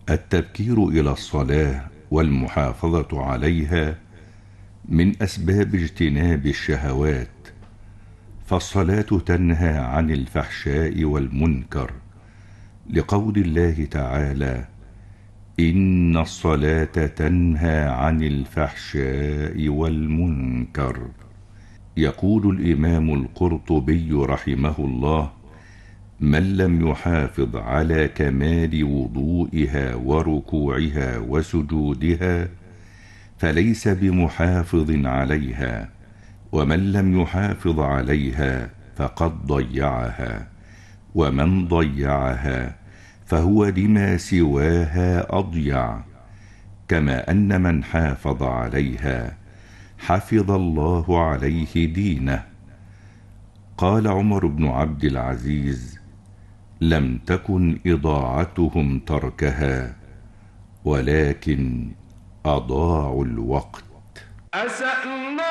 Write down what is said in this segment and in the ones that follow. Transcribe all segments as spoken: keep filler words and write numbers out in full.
التبكير إلى الصلاة والمحافظة عليها من أسباب اجتناب الشهوات، فالصلاة تنهى عن الفحشاء والمنكر، لقول الله تعالى: إن الصلاة تنهى عن الفحشاء والمنكر. يقول الإمام القرطبي رحمه الله: من لم يحافظ على كمال وضوئها وركوعها وسجودها فليس بمحافظ عليها، ومن لم يحافظ عليها فقد ضيعها، ومن ضيعها فهو لما سواها أضيع، كما أن من حافظ عليها حفظ الله عليه دينه. قال عمر بن عبد العزيز: لم تكن إضاعتهم تركها، ولكن أضاعوا الوقت. أسأنا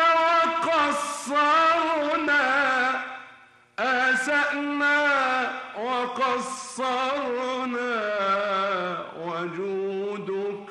وقصرنا أسأنا وقصرنا وجودك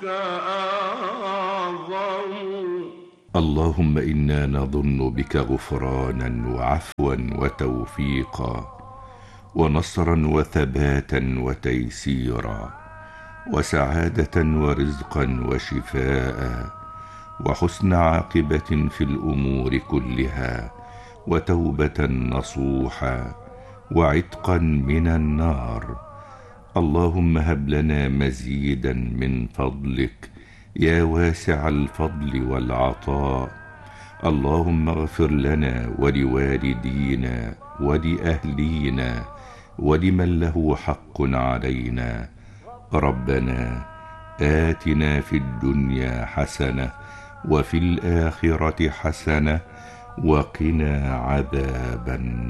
أعظم. اللهم إنا نظن بك غفرانا وعفوا وتوفيقا ونصرا وثباتا وتيسيرا وسعادة ورزقا وشفاء وحسن عاقبة في الأمور كلها وتوبة نصوحا وعتقا من النار. اللهم هب لنا مزيدا من فضلك يا واسع الفضل والعطاء. اللهم اغفر لنا ولوالدينا ولأهلينا ولمن له حق علينا. ربنا آتنا في الدنيا حسنة وفي الآخرة حسنة وقنا عذاب النار.